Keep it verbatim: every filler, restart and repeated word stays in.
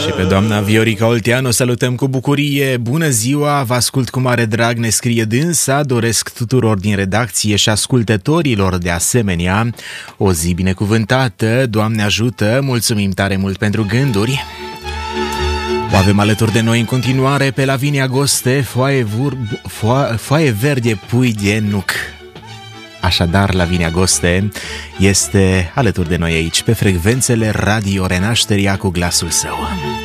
Și pe doamna Viorica Olteanu salutăm cu bucurie. Bună ziua, vă ascult cu mare drag, ne scrie dânsa. Doresc tuturor din redacție și ascultătorilor de asemenea o zi binecuvântată. Doamne ajută, mulțumim tare mult pentru gânduri. O avem alături de noi în continuare pe Lavinia Goste, foaie, vur, foa, foaie verde pui de nuc. Așadar, Lavinia Goste este alături de noi aici pe frecvențele Radio Renașterea cu glasul său.